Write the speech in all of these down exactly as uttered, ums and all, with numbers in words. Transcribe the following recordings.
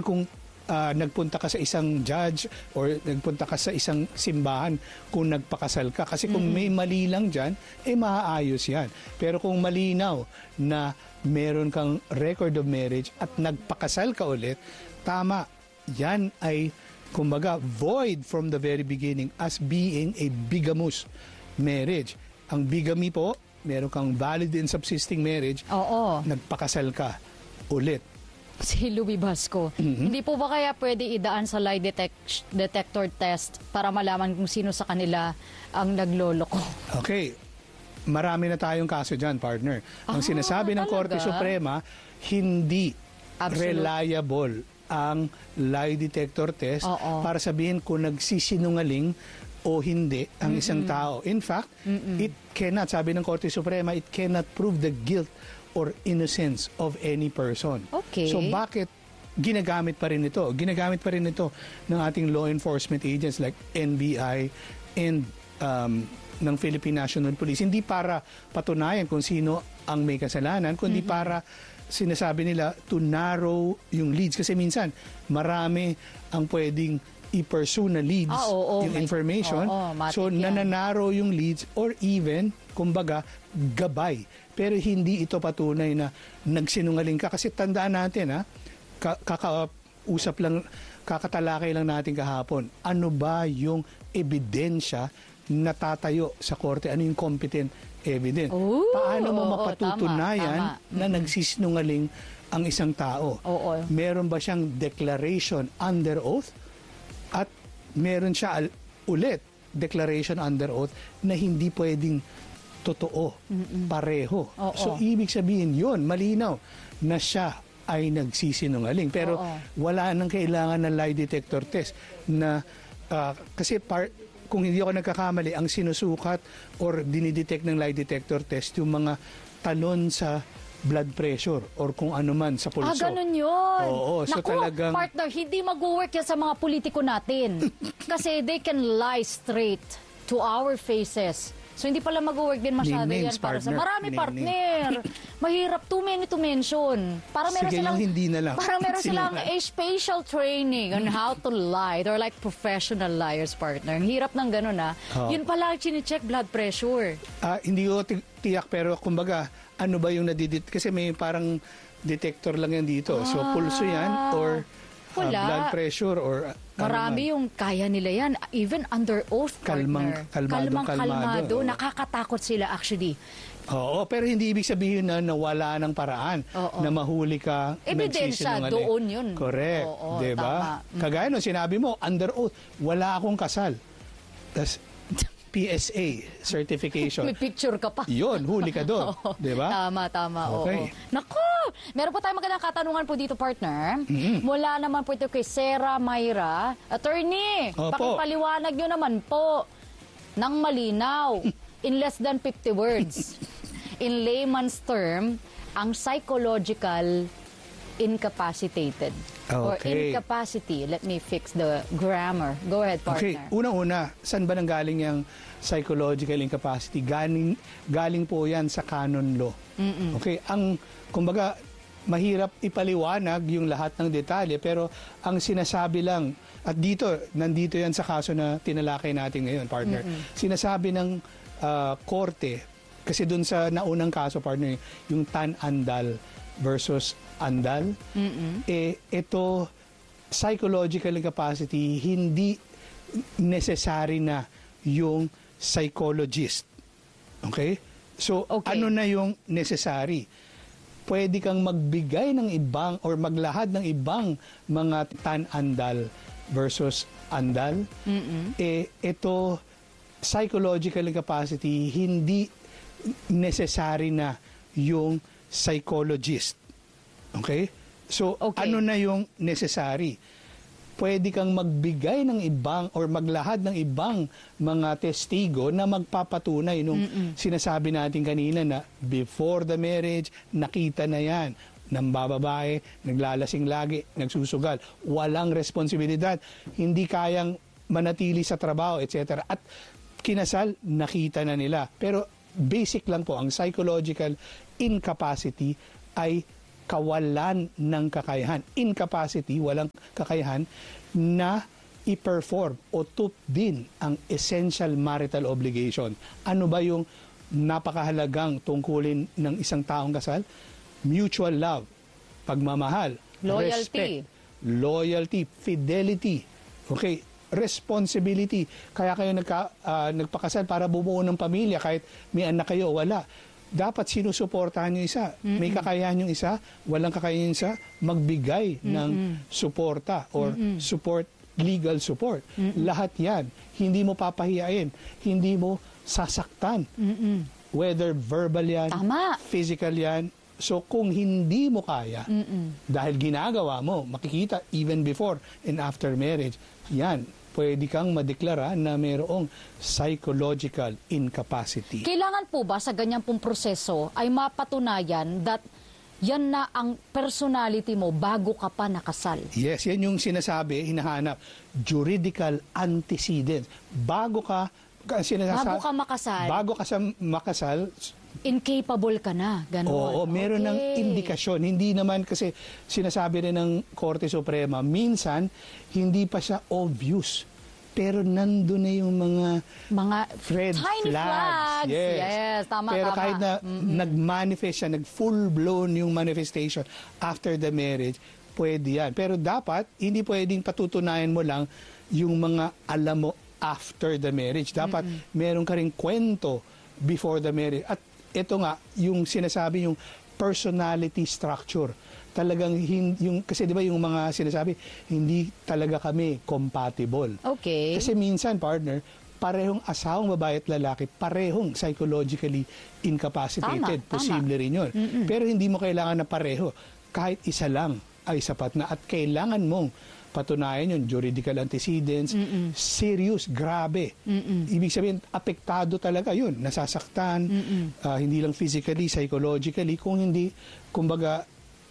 kung uh, nagpunta ka sa isang judge or nagpunta ka sa isang simbahan kung nagpakasal ka. Kasi kung mm-hmm. may mali lang dyan, eh maaayos yan. Pero kung malinaw na meron kang record of marriage at nagpakasal ka ulit, tama, yan ay kumbaga void from the very beginning as being a bigamous marriage. Ang bigamy po, meron kang valid and subsisting marriage, Oo. nagpakasal ka ulit. Si Louie Basco, mm-hmm. hindi po ba kaya pwede idaan sa lie detect detector test para malaman kung sino sa kanila ang nagloloko? Okay. Marami na tayong kaso dyan, partner. Ang Ah, sinasabi ng talaga? Korte Suprema, hindi Absolute. reliable ang lie detector test Oo. para sabihin kung nagsisinungaling o hindi ang Mm-mm. isang tao. In fact, Mm-mm. it cannot, sabi ng Korte Suprema, it cannot prove the guilt or innocence of any person. Okay. So bakit ginagamit pa rin ito? Ginagamit pa rin ito ng ating law enforcement agents like N B I and um, ng Philippine National Police. Hindi para patunayan kung sino ang may kasalanan, kundi mm-hmm. para sinasabi nila to narrow yung leads. Kasi minsan, marami ang pwedeng i-pursue na leads, ah, oo, yung may, information. Oo, so, yan. nananarrow yung leads or even, kumbaga, gabay. Pero hindi ito patunay na nagsinungaling ka. Kasi tandaan natin, ha, kakausap lang, kakatalakay lang natin kahapon. Ano ba yung ebidensya na tatayo sa korte? Ano yung competent evidence? Ooh, Paano mo oo, mapatutunayan tama, tama. na nagsisinungaling ang isang tao? Oo. Meron ba siyang declaration under oath? At meron siya al- ulit declaration under oath na hindi pwedeng totoo, Mm-mm. pareho. Oo. So, ibig sabihin yun, malinaw na siya ay nagsisinungaling. Pero Oo. wala nang kailangan ng lie detector test na uh, kasi part, kung hindi ako nagkakamali, ang sinusukat or dinidetect ng lie detector test yung mga talon sa blood pressure or kung ano man sa pulso. Ah, ganun yun. Oo, so Naku, talagang... partner, hindi mag-work yan sa mga politiko natin. Kasi they can lie straight to our faces. So hindi pala mag-work din masyado Name yan names, para sa... partner. Marami, Name partner. Mahirap, too many to mention. Para meron Sige, silang, yung hindi na lang. Para meron Sino silang na? a special training on how to lie. They're like professional liars, partner. Ang hirap ng ganun, ha. Oh. Yun pala, chine-check blood pressure. Ah, hindi ko ti- tiyak pero kumbaga ano ba yung nadidit kasi may parang detector lang yan dito. So Ah, pulso yan or ah, wala. blood pressure or ah, Marami ano man. yung kaya nila yan. Even under oath, Kalmang- partner. kalmado, kalmado. kalmado. Oo. Nakakatakot sila actually. Oo, pero hindi ibig sabihin na nawala ng paraan Oo. na mahuli ka. Ebidensya, nagsisinungaling. doon yun. Correct. Oo, diba? tama. Mm. Kagaya no, sinabi mo, under oath, wala akong kasal. Tas P S A certification. May picture ka pa. Yun, huli ka doon. Oo. Diba? Tama, tama. Okay. Oo. Naku! Meron po tayong magandang katanungan po dito, partner. Mm-hmm. Mula naman po ito kay Sarah Mayra. Attorney, Opo. pakipaliwanag nyo naman po ng malinaw in less than fifty words. In layman's term, ang psychological incapacitated. Or Okay. incapacity. Let me fix the grammar. Go ahead, Okay, partner. unang-una, saan ba nanggaling yung psychological incapacity? Galing, galing po yan sa canon law. Mm-mm. Okay, ang, kumbaga, mahirap ipaliwanag yung lahat ng detalye, pero ang sinasabi lang, at dito, nandito yan sa kaso na tinalakay natin ngayon, partner. Mm-mm. Sinasabi ng ah, korte, kasi dun sa naunang kaso, partner, yung Tan Andal versus Andal, Mm-mm. eh, ito, psychological incapacity, hindi necessary na yung psychologist. Okay? So, Okay. ano na yung necessary? Pwede kang magbigay ng ibang or maglahad ng ibang mga Tan Andal versus Andal. Mm-mm. Eh, ito, psychological incapacity, hindi necessary na yung psychologist. Okay? So, Okay. ano na yung necessary? Pwede kang magbigay ng ibang or maglahad ng ibang mga testigo na magpapatunay nung Mm-mm. sinasabi natin kanina na before the marriage, nakita na yan ng bababae, naglalasing lagi, nagsusugal, walang responsibilidad, hindi kayang manatili sa trabaho, et cetera. At kinasal, nakita na nila. Pero basic lang po, ang psychological incapacity ay kawalan ng kakayahan, incapacity, walang kakayahan na i-perform o tupdin ang essential marital obligation. Ano ba yung napakahalagang tungkulin ng isang taong kasal? Mutual love, pagmamahal, Loyalty. respect, loyalty, fidelity, okay, responsibility. Kaya kayo nagka, ah, nagpakasal para bumuo ng pamilya kahit may anak kayo o wala. Dapat sinusuportahan yung isa. Mm-mm. May kakayahan yung isa, walang kakayahan yung isa, magbigay Mm-mm. ng suporta or Mm-mm. support, legal support. Mm-mm. Lahat yan. Hindi mo papahiyain. Hindi mo sasaktan. Mm-mm. Whether verbal yan, Tama. physical yan. So kung hindi mo kaya, Mm-mm. dahil ginagawa mo, makikita even before and after marriage, yan, pwede kang madeklara na mayroong psychological incapacity. Kailangan po ba sa ganyan pong proseso ay mapatunayan that yan na ang personality mo bago ka pa nakasal? Yes, yan yung sinasabi, hinahanap, juridical antecedents. Bago ka, sinasasa- Bago ka makasal? Bago ka sa makasal, Incapable ka na, gano'n. oo, meron ng Okay. indikasyon. Hindi naman kasi sinasabi rin ng Korte Suprema, minsan hindi pa siya obvious. Pero nandun na yung mga Mga red tiny flags. flags. Yes. Yes, tama, Pero tama. kahit na Mm-mm. nag-manifest siya, nag-full-blown yung manifestation after the marriage, pwede yan. Pero dapat, hindi pwedeng patutunayan mo lang yung mga alam mo after the marriage. Dapat Mm-mm. meron ka rin kwento before the marriage. At ito nga, yung sinasabi yung personality structure. Talagang, hin, yung, kasi di ba yung mga sinasabi, hindi talaga kami compatible. Okay. Kasi minsan, partner, parehong asawang babae at lalaki, parehong psychologically incapacitated. Tama, tama. Posible rin yun. Mm-mm. Pero hindi mo kailangan na pareho. Kahit isa lang ay sapat na. At kailangan mong patunayan yun, juridical antecedents, Mm-mm. serious, grabe. Mm-mm. Ibig sabihin, apektado talaga yun. Nasasaktan, uh, hindi lang physically, psychologically, kung hindi, kumbaga,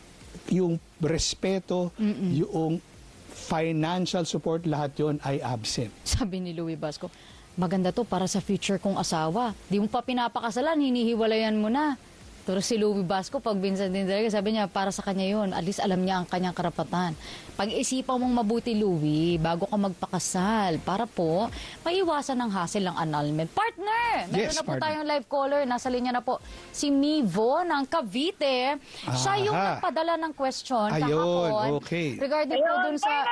yung respeto, Mm-mm. yung financial support, lahat yon ay absent. Sabi ni Louie Basco, maganda to para sa future kong asawa. Di mo pa pinapakasalan, hinihiwalayan mo na. Pero si Louie Basco, pag binsan din talaga, sabi niya, para sa kanya yun. At least alam niya ang kanyang karapatan. Pag-isipan mong mabuti, Louie, bago ka magpakasal, para po maiwasan ang hassle ng annulment. Partner! Meron Yes, na po partner. tayong live caller. Nasa linya na po si Mivo ng Cavite. Siya yung Aha. nagpadala ng question Ayun, kahapon. okay. Regarding po dun sa...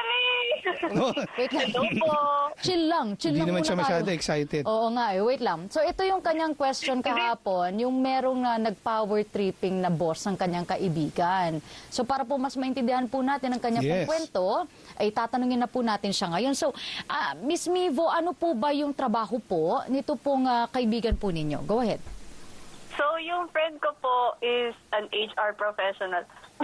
No? Wait lang. Chill lang. Chill Hindi lang naman muna siya tayo. masyado excited. Oo nga eh, wait lang. So ito yung kanyang question kahapon, yung merong na nag-power tripping na boss ng kanyang kaibigan. So para po mas maintindihan po natin ang kanyang pong Yes. kwento, ay tatanungin na po natin siya ngayon. So, ah, Miss Mivo, ano po ba yung trabaho po nito pong ah, kaibigan po ninyo? Go ahead. So, yung friend ko po is an H R professional.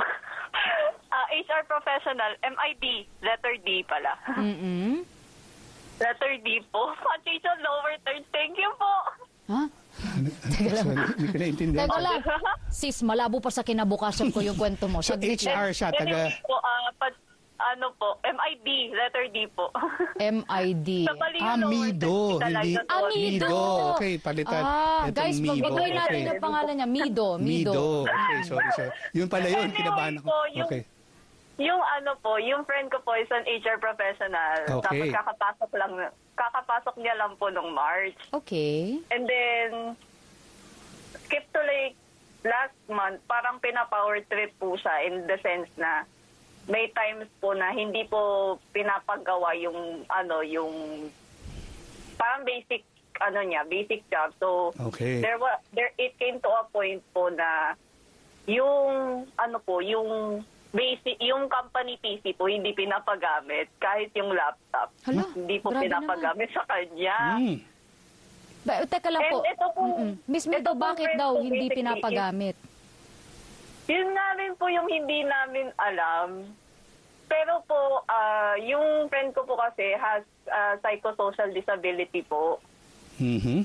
uh, H R professional, M I D, letter D pala. Mm-mm. Letter D po. Foundation lower third. Thank you po. Ha? Sorry, hindi ko naintindihan. Teka lang. Sis, malabo pa sa kinabukasan ko yung kwento mo. So, Saglit H R siya, taga... Anyway po, ah, pag- ano po, M I D, letter D po. M I D. Sa Baliw Ah, lower Mido, third, hindi- talaga to. Ah, Mido. Mido. Okay, palitan. Ah, Itong guys, Mido. pagbigay natin Okay. yung pangalan niya. Mido. Mido. Mido. Okay, sorry, sorry. Yun pala yun, Anyway kinabahan ako. po, yung- Okay. Yung ano po, yung friend ko po is an H R professional. Okay. Tapos kakapasok lang, kakapasok niya lang po nung March. Okay. And then, skip to like last month, parang pina-power trip po siya in the sense na may times po na hindi po pinapagawa yung ano, yung parang basic ano niya, basic job. So, Okay. there was there it came to a point po na yung ano po, yung basic yung company P C po hindi pinapagamit kahit yung laptop. Hala, hindi po grabe pinapagamit sa kanya. Hmm. Ba, teka lang po. And ito po, Mm-mm. Miss ito Mido, po, bakit friend daw ko, hindi basically, pinapagamit? Yun nga rin po yung hindi namin alam. Pero po, ah, yung friend ko po kasi has ah, psychosocial disability po. Mhm.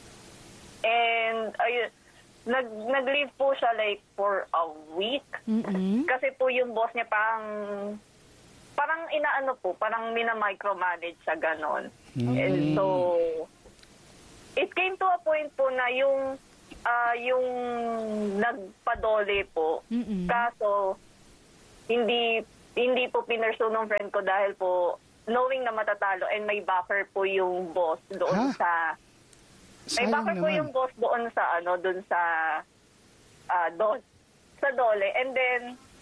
And ayun, nag, nag-leave po siya like for a week. Mm-mm. Kasi po yung boss niya parang, parang inaano po, parang mina-micromanage siya ganon. And so, it came to a point po na yung ah, yung nagpadole po. Mm-mm. Kaso, hindi hindi po pinursu ng friend ko dahil po knowing na matatalo and may backer po yung boss doon Ha? sa... May Sayang backer po naman. yung boss doon sa ano, doon sa ah, do, sa dole. And then,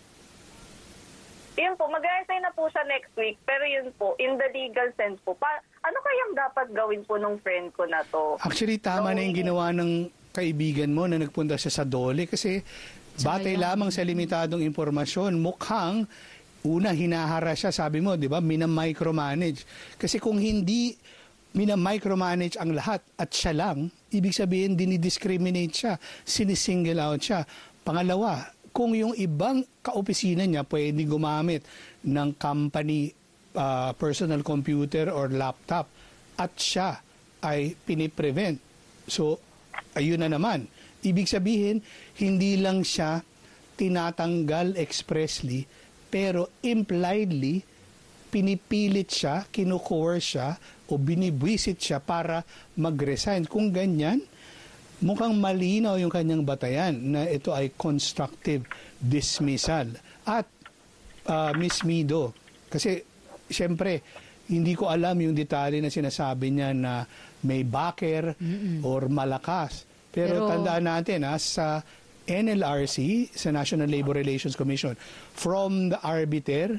yun po, mag-resign na po siya next week. Pero yun po, in the legal sense po, pa, ano kayang dapat gawin po ng friend ko na to? Actually, tama na yung ginawa ng kaibigan mo na nagpunta siya sa dole kasi batay Sayang. lamang sa limitadong impormasyon, mukhang una hinahara siya, sabi mo, di ba, mina-micromanage. Kasi kung hindi mina-micromanage ang lahat at siya lang, ibig sabihin dinidiscriminate siya, sinisingle out siya. Pangalawa, kung yung ibang kaopisina niya pwede gumamit ng company uh, personal computer or laptop at siya ay piniprevent. So, ayun na naman. Ibig sabihin, hindi lang siya tinatanggal expressly, pero impliedly, pinipilit siya, kinukoerce siya, o binibwisit siya para mag-resign. Kung ganyan, mukhang malinaw yung kanyang batayan na ito ay constructive dismissal. At uh, Miss Mido, kasi siyempre, hindi ko alam yung detalye na sinasabi niya na may backer or malakas. Pero, Pero- tandaan natin ha, sa N L R C, sa National Labor Relations Commission, from the arbiter,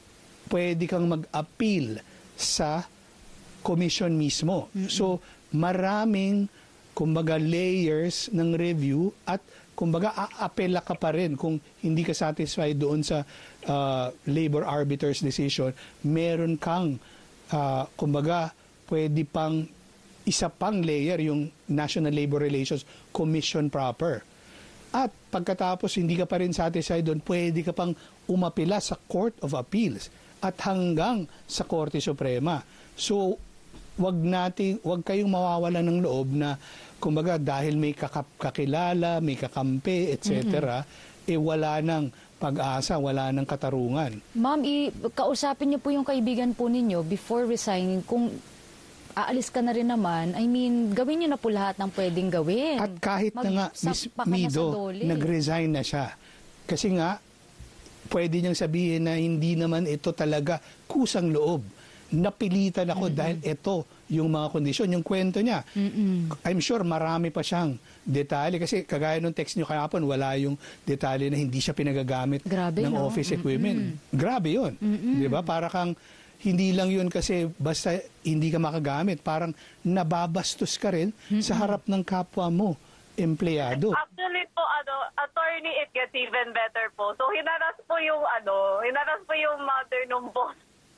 pwede kang mag-appeal sa commission mismo. So, maraming kumbaga layers ng review at kumbaga aapela ka pa rin kung hindi ka satisfied doon sa uh, labor arbiter's decision, meron kang uh, kumbaga pwede pang isa pang layer yung National Labor Relations Commission proper. At pagkatapos hindi ka pa rin satisfied doon, pwede ka pang umapila sa Court of Appeals at hanggang sa Korte Suprema. So, wag nating, wag kayong mawawalan ng loob na kumbaga dahil may kakap, kakilala, may kakampi, et cetera, mm-hmm. eh wala nang pag-asa, wala nang katarungan. Ma'am, i- kausapin niyo po yung kaibigan po ninyo before resigning. Kung aalis ka na rin naman, I mean, gawin niyo na po lahat ng pwedeng gawin. At kahit na nga, Miss Magsampa ka na sa Mido, dole. nag-resign na siya. Kasi nga, pwede niyang sabihin na hindi naman ito talaga kusang loob. Napilitan ako mm-hmm. dahil ito yung mga kondisyon, yung kwento niya. Mm-mm. I'm sure marami pa siyang detalye kasi kagaya nung text niyo kahapon, wala yung detalye na hindi siya pinagagamit Grabe, ng no? office equipment. Grabe yun. 'Di ba? Para kang hindi lang yun kasi basta hindi ka makagamit, parang nababastos ka rin sa harap ng kapwa mo, empleyado. Actually po, ano, attorney, it gets even better po. So, hinaras po yung, ano, hinaras po yung mother ng boss.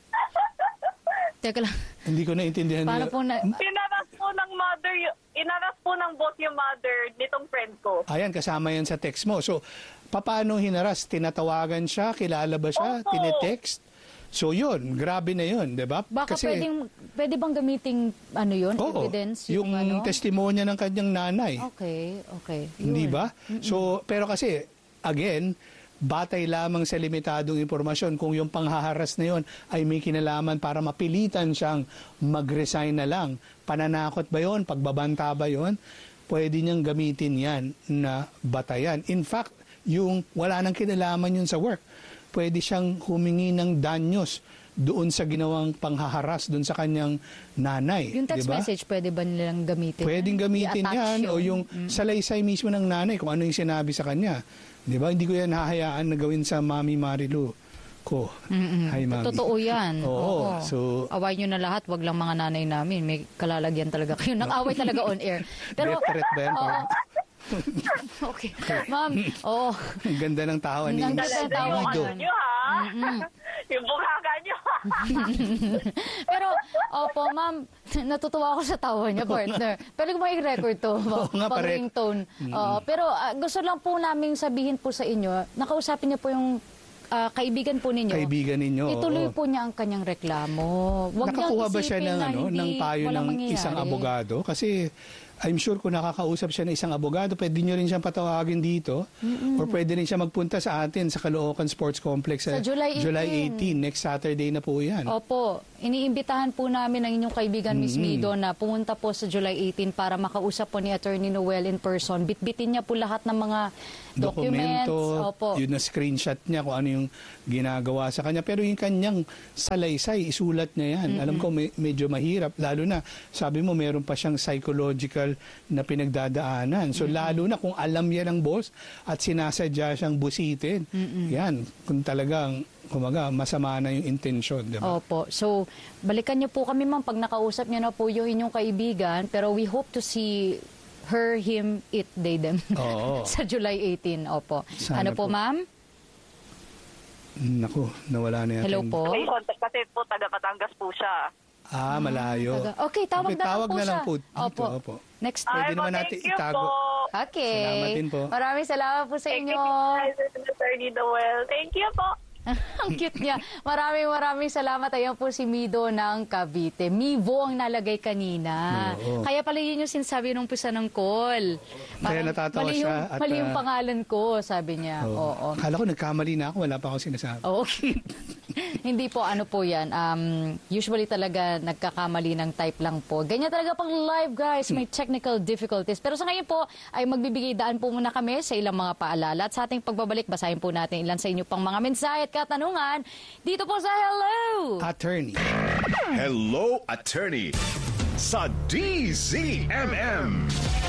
Teka lang. Hindi ko naintindihan. Para niyo. po na... Hinaras po ng mother, y- inaras po ng boss yung mother nitong friend ko. Ayan, kasama yan sa text mo. So, paano hinaras? Tinatawagan siya? Kilala ba siya? Opo. Tinetext? So, yun. Grabe na yun, di ba? Baka pwedeng, pwede bang gamiting ano yun, oo, evidence? yung, ano? testimonya ng kanyang nanay. Okay, okay. Hindi Yun. ba? So, pero kasi, again, batay lamang sa limitadong impormasyon kung yung panghaharas na yon ay may kinalaman para mapilitan siyang mag-resign na lang. Pananakot ba yon? Pagbabanta ba yon? Pwede niyang gamitin yan na batayan. In fact, yung wala nang kinalaman yun sa work, pwede siyang humingi ng danyos doon sa ginawang panghaharas doon sa kanyang nanay. Yung text diba? message, pwede ba nilang gamitin? Pwedeng gamitin I-attach yan o yung Mm. salaysay mismo ng nanay kung ano yung sinabi sa kanya. Di ba? Hindi ko yan hahayaan na gawin sa Mami Marilu ko. Mm-mm. Hi, Mami. Totoo yan. Oo. So, away nyo na lahat, wag lang mga nanay namin. May kalalagyan talaga kayo. Nag-away talaga on air. Pero, death threat ba yan? oo. Parang- Okay. Ma'am, oo. Ang ganda ng tawa ni Ang ganda Miss ng tawa yung Mido. ano nyo, ha? Yung bukaka nyo, ha? Pero, opo, ma'am, natutuwa ako sa tawa niya, partner. Pwede ko ba i-record to? Oo nga, Pang pare. ringtone. Oo, pero ah, gusto lang po namin sabihin po sa inyo, nakausapin niyo po yung ah, kaibigan po ninyo. Kaibigan ninyo. Ituloy oo. po niya ang kanyang reklamo. Wag niyang Nakakuha ba siya isipin ng, na ano, hindi ng payo walang ng mangyayari. isang abogado? Kasi I'm sure kung nakakausap siya ng isang abogado, pwede nyo rin siyang patawagin dito. Mm-mm. Or pwede rin siya magpunta sa atin sa Caloocan Sports Complex sa July eighteen. Next Saturday na po yan. Opo. Iniimbitahan po namin ang inyong kaibigan, Miss Mm-hmm. Mido, na pumunta po sa July eighteen para makausap po ni Attorney Noel in person. Bitbitin niya po lahat ng mga documents. Dokumento, Opo. yun na screenshot niya kung ano yung ginagawa sa kanya. Pero yung kanyang salaysay, isulat niya yan. Mm-hmm. Alam ko me- medyo mahirap. Lalo na, sabi mo, meron pa siyang psychological na pinagdadaanan. So, mm-hmm. lalo na kung alam yan ng boss at sinasadya siyang busitin. Mm-hmm. Yan, kung talagang kumaga, masama na yung intensyon, di ba? Opo. So, balikan niyo po kami, ma'am, pag nakausap niyo na po yung inyong kaibigan. Pero we hope to see her, him, it, they, them. Oo. Sa July eighteen. Opo. Sana ano po, po. ma'am? Naku, nawala na yata. Hello yung- po. May contact kasi po, taga Batangas po siya. Ah, malayo. Taga- Okay, tawag Okay, na lang tawag po na lang siya. po dito. Opo. Opo. Next. Pwede Ay, naman po, natin thank you itago. po. Okay. Salamat din po. Maraming salamat po sa Thank inyo. you, Attorney Noel. Thank you po. Ang cute niya. Maraming maraming salamat. Ayan po si Mido ng Cavite. Mivo ang nalagay kanina. Oo. Kaya pala yun yung sinasabi nung pisa ng call. Kaya natatawa mali siya Yung, at, mali yung ah, pangalan ko, sabi niya. Oo. Oo. Akala ko nagkamali na ako, wala pa akong sinasabi. Okay. Hindi po, ano po yan. Um, usually talaga nagkakamali ng type lang po. Ganyan talaga pang live, guys. May technical difficulties. Pero sa ngayon po, ay magbibigay daan po muna kami sa ilang mga paalala. At sa ating pagbabalik, basahin po natin ilan sa inyo pang mga mensahe at katanungan dito po sa Hello! Attorney. Hello, Attorney sa D Z M M.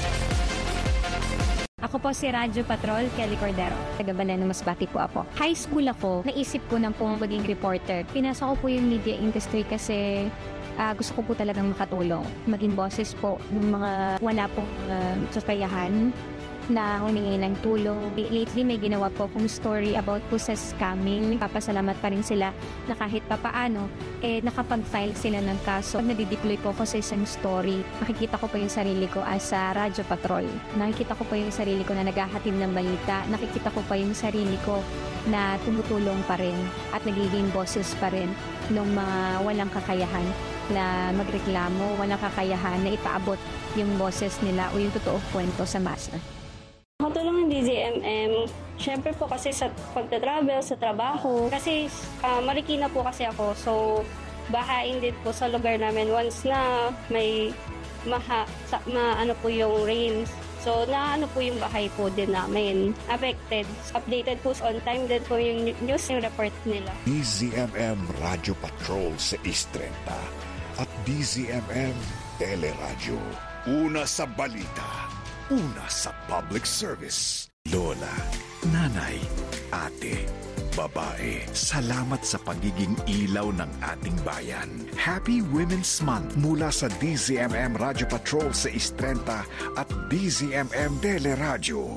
Ako po si Radyo Patrol, Kelly Cordero. Taga Baleno, Masbate po ako. High school ako, naisip ko na po maging reporter. Pinasok ko po yung media industry kasi uh, gusto ko po talagang makatulong. Maging boses po ng mga wala pong uh, kakayahan na humingi ng tulong. Lately, may ginawa po akong story about po sa scamming. Papasalamat pa rin sila na kahit papaano, eh, nakapag-file sila ng kaso. Pag nadideploy po ako sa isang story, makikita ko po yung sarili ko as a Radyo Patrol. Nakikita ko po yung sarili ko na naghahatid ng balita. Nakikita ko pa yung sarili ko na tumutulong pa rin at nagiging boses pa rin ng mga walang kakayahan na magreklamo, walang kakayahan na ipaabot yung boses nila o yung totoong kwento sa masa. Makatulong ng D Z M M, syempre po kasi sa pagta-travel, sa trabaho. Kasi uh, Marikina po kasi ako, so bahain din po sa lugar namin once na may maha, sa, ma, ano po yung rains. So na ano po yung bahay po din namin affected. Updated po on time din po yung news yung report nila. D Z M M Radio Patrol sa East trenta at D Z M M Teleradyo. Una sa balita. Una sa public service. Lola, nanay, ate, babae, salamat sa pagiging ilaw ng ating bayan. Happy Women's Month mula sa D Z M M Radio Patrol sa East trenta at D Z M M Teleradyo.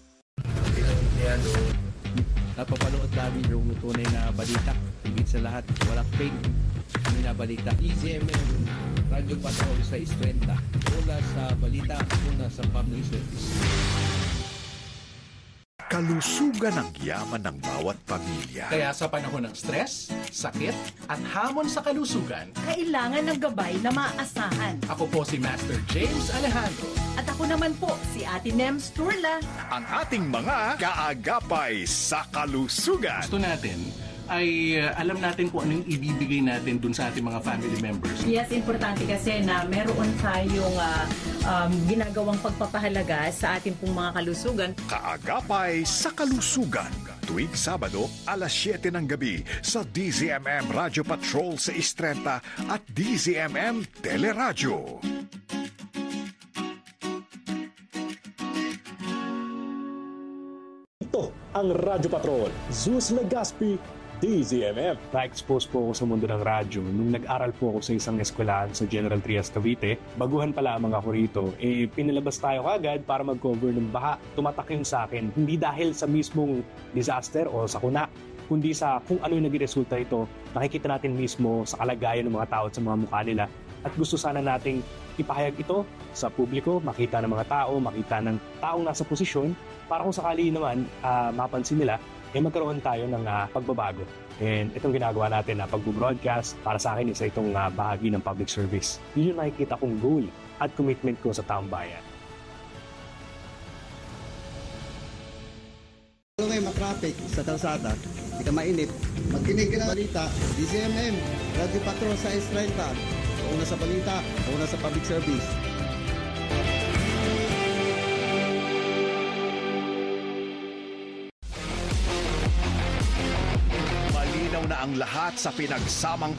Napapanood namin yung tunay na balita. Higit sa lahat, walang fake na balita. D Z M M Radio Patrol sa East trenta. Una sa balita, una sa public service. Kalusugan ang yaman ng bawat pamilya. Kaya sa panahon ng stress, sakit, at hamon sa kalusugan, kailangan ng gabay na maaasahan. ako po si Master James Alejandro. At ako naman po, si Ate Nems Turla. Ang ating mga kaagapay sa kalusugan. Gusto natin ay uh, alam natin kung anong ibibigay natin dun sa ating mga family members. Yes, importante kasi na meron tayong uh, um, ginagawang pagpapahalaga sa ating pong mga kalusugan. Kaagapay sa kalusugan. Tuwing Sabado, alas siyete ng gabi sa D Z M M Radio Patrol sa East trenta at D Z M M Teleradyo. Ito ang Radyo Patrol. Zeus Legaspi, D Z M M. Na-expose po ako sa mundo ng radyo nung nag-aral po ako sa isang eskwelahan sa General Trias, Cavite. Baguhan pa lamang ako rito, eh pinalabas tayo kagad para mag-cover ng baha. Tumatak yun sa akin, hindi dahil sa mismong disaster o sakuna, kundi sa kung ano yung naging resulta ito. Nakikita natin mismo sa kalagayan ng mga tao at sa mga mukha nila. At gusto sana nating ipahayag ito sa publiko, makita ng mga tao, makita ng taong nasa posisyon, para kung sakali naman uh, mapansin nila eh magkaroon tayo ng uh, pagbabago. And itong ginagawa natin na pag-broadcast, para sa akin isa itong uh, bahagi ng public service. Yun yung nakikita kong goal at commitment ko sa taong bayan. Kung may matraffic sa kalsada, hindi ka mainip, magkinig ka ng balita, D Z M M, Radio Patrol sa Estrella, una sa balita, una sa public service. Malinaw na ang lahat sa pinagsamang